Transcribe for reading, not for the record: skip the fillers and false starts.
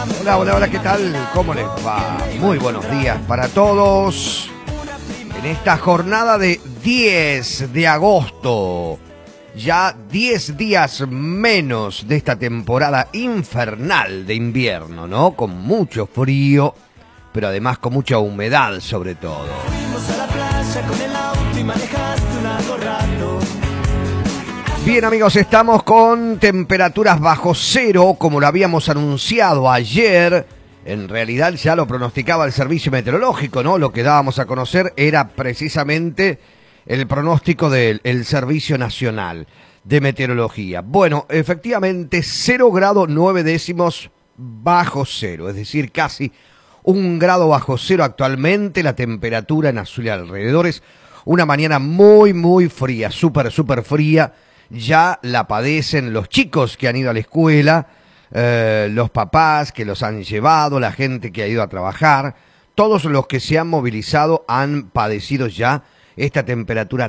Hola, hola, hola, ¿qué tal? ¿Cómo les va? Muy buenos días para todos. En esta jornada de 10 de agosto, ya 10 días menos de esta temporada infernal de invierno, ¿no? Con mucho frío, pero además con mucha humedad sobre todo. Fuimos a la playa con el auto y manejaste un largo rato. Bien, amigos, estamos con temperaturas bajo cero, como lo habíamos anunciado ayer. En realidad ya lo pronosticaba el servicio meteorológico, ¿no? Lo que dábamos a conocer era precisamente el pronóstico del Servicio Nacional de Meteorología. Bueno, efectivamente, 0 grado 9 décimos bajo cero, es decir, casi 1 grado bajo cero actualmente, la temperatura en Azul y alrededores. Una mañana muy, muy fría, súper fría. Ya la padecen los chicos que han ido a la escuela, los papás que los han llevado, la gente que ha ido a trabajar, todos los que se han movilizado han padecido ya esta temperatura